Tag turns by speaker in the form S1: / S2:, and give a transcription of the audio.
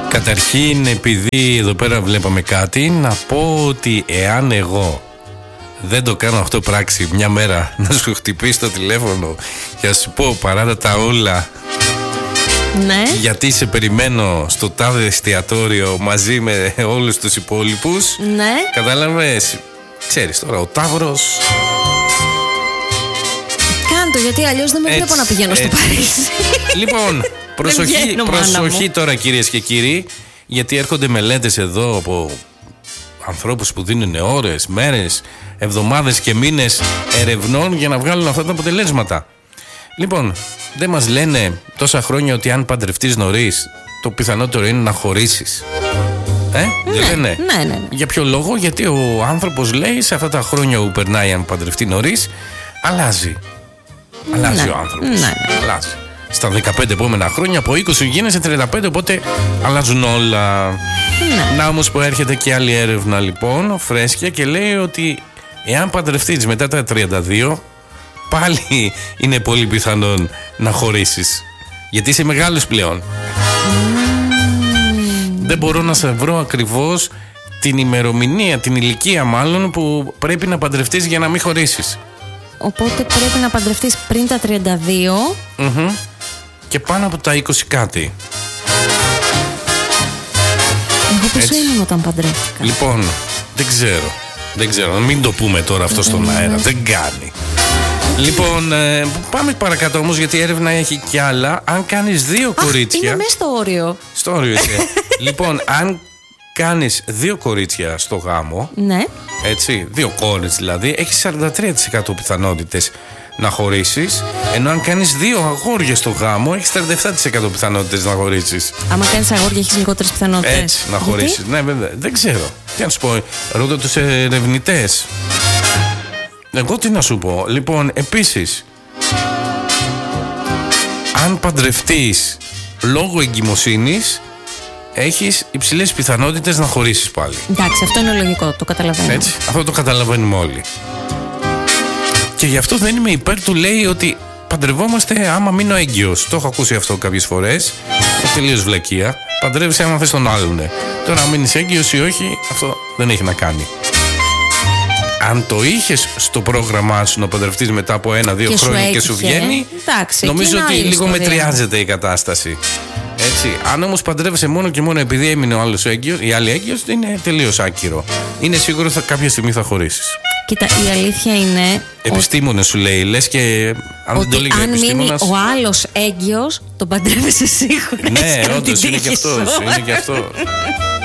S1: Καταρχήν, επειδή εδώ πέρα βλέπαμε κάτι, να πω ότι εάν εγώ δεν το κάνω αυτό πράξη μια μέρα, να σου χτυπήσει το τηλέφωνο και να σου πω παράτα τα όλα,
S2: ναι,
S1: γιατί σε περιμένω στο τάδε εστιατόριο μαζί με όλους τους υπόλοιπους,
S2: ναι,
S1: κατάλαβες, ξέρεις τώρα, ο Ταύρος.
S2: Κάντο, γιατί αλλιώς δεν με βλέπω να πηγαίνω στο Παρίσι.
S1: Λοιπόν, προσοχή τώρα κυρίες και κύριοι, γιατί έρχονται μελέτες εδώ από ανθρώπους που δίνουν ώρες, μέρες, εβδομάδες και μήνες ερευνών για να βγάλουν αυτά τα αποτελέσματα. Λοιπόν, δεν μας λένε τόσα χρόνια ότι αν παντρευτείς νωρίς, το πιθανότερο είναι να χωρίσεις. Δεν λένε.
S2: Ναι.
S1: Για ποιο λόγο? Γιατί ο άνθρωπος, λέει, σε αυτά τα χρόνια που περνάει, αν παντρευτεί νωρίς, αλλάζει. Αλλάζει ο άνθρωπος.
S2: Ναι.
S1: Αλλάζει. Στα 15 επόμενα χρόνια, από 20 γίνεσαι 35, οπότε αλλάζουν όλα.
S2: Ναι.
S1: Να όμως που έρχεται και άλλη έρευνα, λοιπόν, φρέσκια, και λέει ότι εάν παντρευτείς μετά τα 32, πάλι είναι πολύ πιθανόν να χωρίσεις. Γιατί είσαι μεγάλος πλέον. Δεν μπορώ να σε βρω ακριβώς την ημερομηνία, την ηλικία μάλλον, που πρέπει να παντρευτείς για να μην χωρίσεις.
S2: Οπότε πρέπει να παντρευτείς πριν τα 32.
S1: Και πάνω από τα 20 κάτι.
S2: Εγώ πόσο ήμουν όταν παντρεύτηκα?
S1: Λοιπόν, δεν ξέρω, μην το πούμε τώρα αυτό στον αέρα, δεν κάνει. Λοιπόν, πάμε παρακάτω όμως, γιατί η έρευνα έχει κι άλλα. Αν κάνεις 2 κορίτσια.
S2: Είναι μέσα στο όριο.
S1: Στο όριο είσαι. Λοιπόν, αν κάνεις 2 κορίτσια στο γάμο,
S2: ναι,
S1: έτσι, 2 κόρες δηλαδή, έχεις 43% πιθανότητες να χωρίσεις. Ενώ αν κάνεις 2 αγόρια στο γάμο, έχεις 37% πιθανότητες να χωρίσεις.
S2: Άμα κάνεις αγόρια, έχεις λιγότερες πιθανότητες.
S1: Έτσι, να χωρίσεις. Ναι, βέβαια. Δεν ξέρω. Τι να σου πω, ρώτα τους ερευνητές. Εγώ τι να σου πω. Λοιπόν, επίσης, αν παντρευτείς λόγω εγκυμοσύνης, έχεις υψηλές πιθανότητες να χωρίσεις πάλι.
S2: Εντάξει, αυτό είναι λογικό, το καταλαβαίνω.
S1: Έτσι, αυτό το καταλαβαίνουμε όλοι. Και γι' αυτό δεν είμαι υπέρ του, λέει, ότι παντρευόμαστε άμα μείνω έγκυος. Το έχω ακούσει αυτό κάποιες φορές. Τελείως βλακεία. Παντρεύεσαι άμα θες τον άλλον. Τώρα, αν μείνεις έγκυος ή όχι, αυτό δεν έχει να κάνει. Αν το είχες στο πρόγραμμά σου να παντρευτείς μετά από 1-2 χρόνια και σου βγαίνει,
S2: εντάξει,
S1: νομίζω ότι λίγο
S2: ιστορία.
S1: μετριάζεται η κατάσταση. Έτσι. Αν όμως παντρεύεσαι μόνο και μόνο επειδή έμεινε ο άλλος έγκυος, η άλλη έγκυος, είναι τελείως άκυρο. Είναι σίγουρο ότι κάποια στιγμή θα χωρίσεις.
S2: Κοίτα, η αλήθεια είναι.
S1: Επιστήμονες σου λέει, λες, και αν δεν το λέει
S2: αν μείνει ο άλλος έγκυος, τον παντρεύεσαι σίγουρα.
S1: Ναι, όντως είναι και αυτό.